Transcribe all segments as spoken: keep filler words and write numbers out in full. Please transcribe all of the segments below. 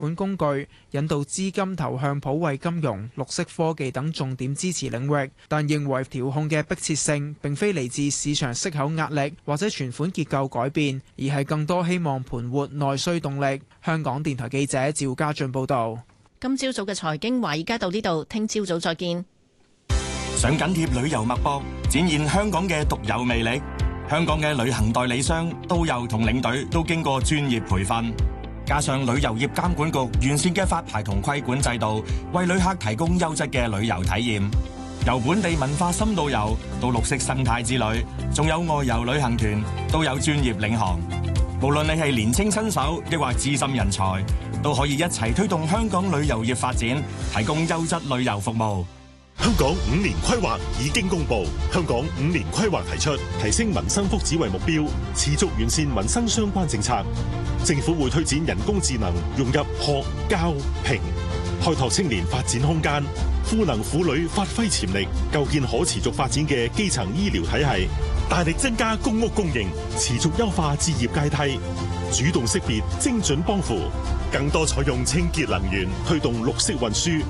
本工具，引導資金投向普惠金融、綠色科技等重點支持領域，但認為調控嘅迫切性並非嚟自市場息口壓力或者存款結構改變，而係更多希望盤活內需動力。香港電台記者趙家俊報導。 今朝早嘅財經華爾街到呢度，聽朝早再見。 想緊貼旅遊脈搏，展現香港嘅獨有魅力。香港嘅旅行代理商、導遊同領隊都經過專業培訓，加上旅遊業監管局完善嘅發牌同規管制度，為旅客提供優質嘅旅遊體驗。由本地文化深度遊到綠色生態之旅，仲有外遊旅行團，都有專業領航。無論你係年青新手，抑或資深人才，都可以一齊推動香港旅遊業發展，提供優質旅遊服務。 香港五年規劃已經公布，香港五年規劃提出提升民生福祉為目標，持續完善民生相關政策。政府會推展人工智能融入學、教、評，開拓青年發展空間，賦能婦女發揮潛力，構建可持續發展嘅基層醫療體系，大力增加公屋供應，持續優化置業階梯，主動識別精準幫扶，更多採用清潔能源，推動綠色運輸。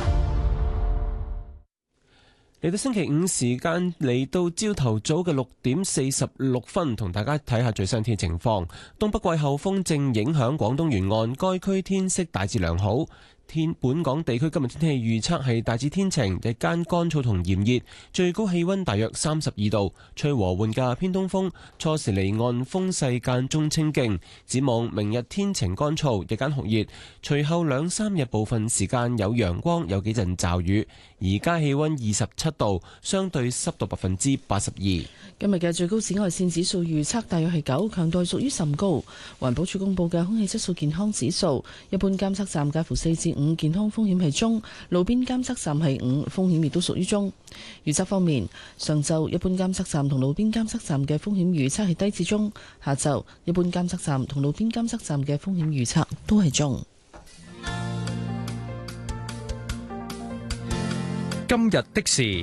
嚟到星期五時間，嚟到朝頭早嘅六點四十六分，同大家睇下最新天氣情況。東北季候風正影響廣東沿岸，該區天色大致良好。天本港地區今日天氣預測係大致天晴，日間乾燥同炎熱，最高氣溫大約三十二度，吹和緩嘅偏東風，初時離岸風勢間中清勁。展望明日天晴乾燥，日間酷熱，隨後兩三日部分時間有陽光，有幾陣驟雨。而家氣溫二十七度，相對濕度百分之八十二。 今日嘅最高紫外線指數預測大約係九，強度屬於甚高。環保署公布嘅空氣質素健康指數，一般監測站介乎四至五，健康風險係中；路邊監測站係五，風險亦都屬於中。預測方面，上晝一般監測站同路邊監測站嘅風險預測係低至中；下晝一般監測站同路邊監測站嘅風險預測都係中。 今日的事，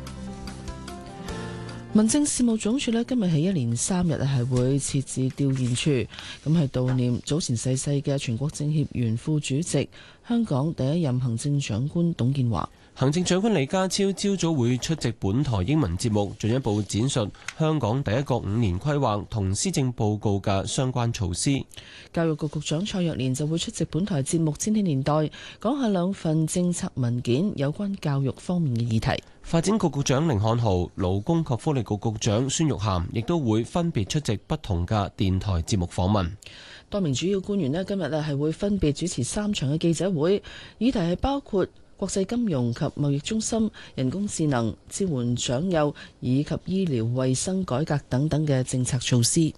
民政事務總署呢今日起一連三日係會設置吊唁處，咁係悼念早前逝世嘅全國政協原副主席、香港第一任行政長官董建華。 行政長官李家超朝早會出席本台英文節目，進一步展述香港第一個五年規劃同施政報告嘅相關措施。 教育局局長蔡若蓮就會出席本台節目《千禧年代》，講下兩份政策文件有關教育方面嘅議題。 發展局局長甯漢豪、勞工及福利局局長孫玉菡亦都會分別出席不同嘅電台節目訪問。 多名主要官員呢今日呢係會分別主持三場嘅記者會，議題係包括國際金融及貿易中心、人工智能、支援長幼以及醫療衛生改革等等嘅政策措施。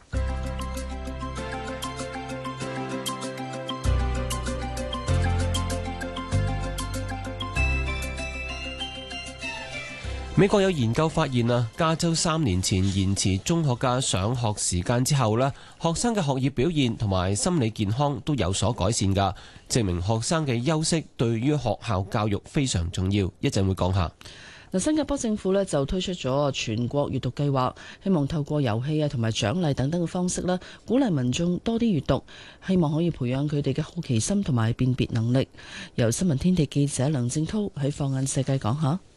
美國有研究發現啊，加州三年前延遲中學嘅上學時間之後咧，學生嘅學業表現同埋心理健康都有所改善㗎，證明學生嘅休息對於學校教育非常重要。一陣會講下。 嗱，新加坡政府咧就推出咗全國閱讀計劃，希望透過遊戲啊同埋獎勵等等嘅方式咧，鼓勵民眾多啲閱讀，希望可以培養佢哋嘅好奇心同埋辨別能力。由新聞天地記者梁正濤喺放眼世界講下。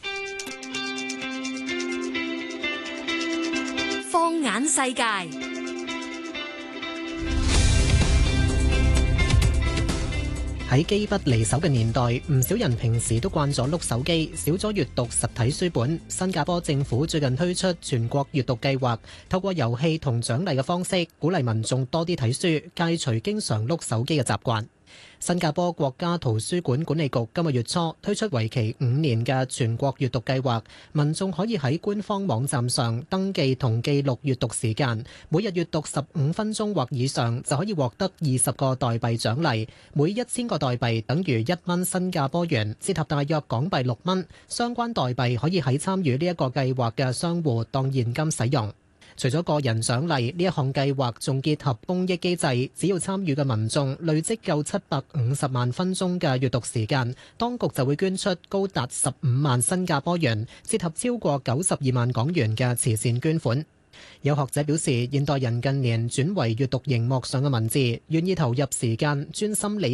放眼世界， 喺機不離手嘅年代，唔少人平時都慣咗碌手機，少咗閱讀實體書本。新加坡政府最近推出全國閱讀計劃，透過遊戲同獎勵嘅方式，鼓勵民眾多啲睇書，戒除經常碌手機嘅習慣。新加坡國家圖書館管理局今個月初推出為期五年嘅全國閱讀計劃，民眾可以喺官方網站上登記同記錄閱讀時間，每日閱讀十五分鐘或以上就可以獲得二十個代幣獎勵，每一千個代幣等於一蚊新加坡元，折合大約港幣六蚊。相關代幣可以喺參與呢一個計劃嘅商戶當現金使用。除咗個人獎勵，呢一項計劃仲結合公益機制，只要參與嘅民眾累積夠七百五十萬分鐘嘅閱讀時間，當局就會捐出高達十五萬新加坡元，折合超過九十二萬港元嘅慈善捐款。 有學者表示，現代人近年轉為閱讀熒幕上嘅文字，願意投入時間專心理